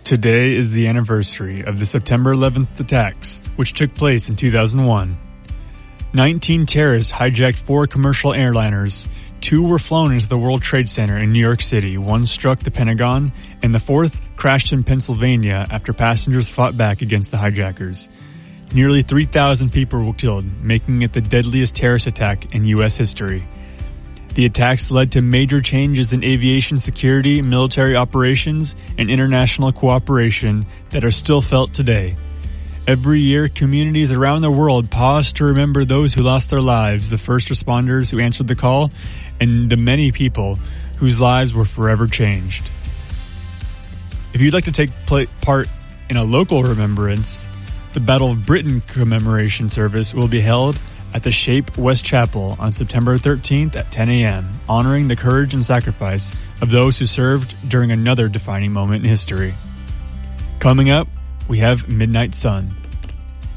Today is the anniversary of the September 11th attacks, which took place in 2001. 19 terrorists hijacked 4 commercial airliners. 2 were flown into the World Trade Center in New York City. 1 struck the Pentagon, and the 4th crashed in Pennsylvania after passengers fought back against the hijackers. Nearly 3,000 people were killed, making it the deadliest terrorist attack in U.S. history. The attacks led to major changes in aviation security, military operations, and international cooperation that are still felt today. Every year, communities around the world pause to remember those who lost their lives, the first responders who answered the call, and the many people whose lives were forever changed. If you'd like to take part in a local remembrance, the Battle of Britain commemoration service will be held at the Shape West Chapel on September 13th at 10 a.m., honoring the courage and sacrifice of those who served during another defining moment in history. Coming up, we have Midnight Sun.